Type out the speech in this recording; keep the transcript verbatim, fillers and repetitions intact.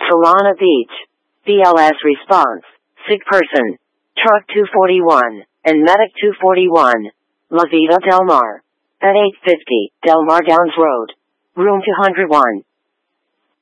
Solana Beach. B L S response. Sick person. Truck two forty-one. And Medic two forty-one. La Vida Del Mar. At eight fifty, Del Mar Downs Road. Room two oh one.